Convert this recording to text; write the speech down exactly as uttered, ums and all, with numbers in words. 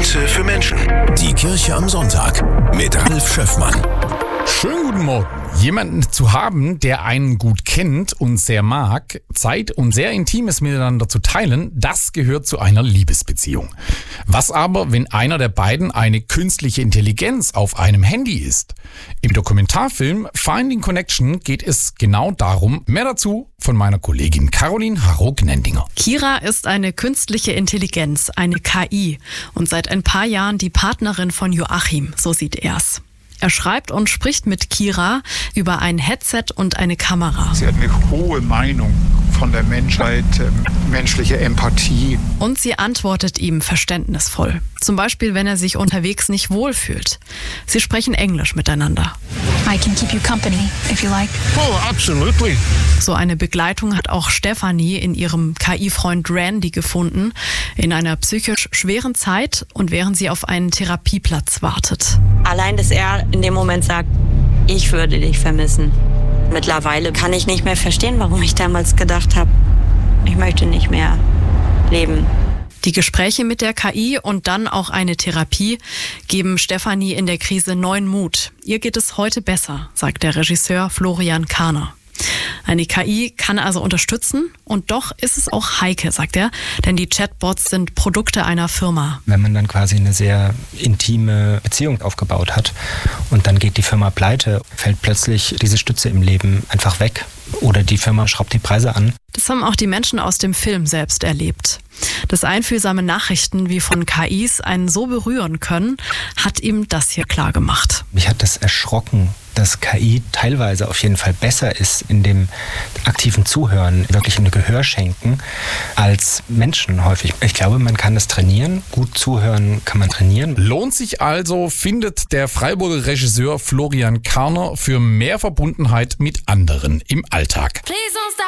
Münze für Menschen. Die Kirche am Sonntag mit Ralf Schöffmann. Schönen guten Morgen. Jemanden zu haben, der einen gut kennt und sehr mag, Zeit und sehr Intimes miteinander zu teilen, das gehört zu einer Liebesbeziehung. Was aber, wenn einer der beiden eine künstliche Intelligenz auf einem Handy ist? Im Dokumentarfilm Finding Connection geht es genau darum. Mehr dazu von meiner Kollegin Caroline Harro-Gnendinger. Kira ist eine künstliche Intelligenz, eine K I und seit ein paar Jahren die Partnerin von Joachim, so sieht er's. Er schreibt und spricht mit Kira über ein Headset und eine Kamera. Sie hat eine hohe Meinung von der Menschheit, äh, menschliche Empathie. Und sie antwortet ihm verständnisvoll. Zum Beispiel, wenn er sich unterwegs nicht wohlfühlt. Sie sprechen Englisch miteinander. I can keep you company, if you like. Oh, absolutely. So eine Begleitung hat auch Stefanie in ihrem K I-Freund Randy gefunden, in einer psychisch schweren Zeit und während sie auf einen Therapieplatz wartet. Allein, dass er in dem Moment sagt, ich würde dich vermissen. Mittlerweile kann ich nicht mehr verstehen, warum ich damals gedacht habe, ich möchte nicht mehr leben. Die Gespräche mit der K I und dann auch eine Therapie geben Stefanie in der Krise neuen Mut. Ihr geht es heute besser, sagt der Regisseur Florian Karner. Eine K I kann also unterstützen und doch ist es auch heikel, sagt er, denn die Chatbots sind Produkte einer Firma. Wenn man dann quasi eine sehr intime Beziehung aufgebaut hat und dann geht die Firma pleite, fällt plötzlich diese Stütze im Leben einfach weg oder die Firma schraubt die Preise an. Das haben auch die Menschen aus dem Film selbst erlebt. Dass einfühlsame Nachrichten wie von K Is einen so berühren können, hat ihm das hier klar gemacht. Mich hat das erschrocken, dass K I teilweise auf jeden Fall besser ist in dem aktiven Zuhören, wirklich ein Gehör schenken, als Menschen häufig. Ich glaube, man kann das trainieren. Gut zuhören kann man trainieren. Lohnt sich also, findet der Freiburger Regisseur Florian Karner für mehr Verbundenheit mit anderen im Alltag. Please don't stop.